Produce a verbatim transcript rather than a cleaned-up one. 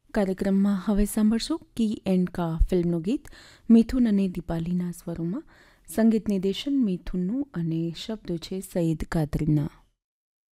કાર્યક્રમમાં હવે સાંભળશો કી એન્ડ કા ફિલ્મનું ગીત મિથુન અને દીપાલીના સ્વરોમાં. સંગીત નિર્દેશન મિથુનનું અને શબ્દો છે સઈદ કાદરીના.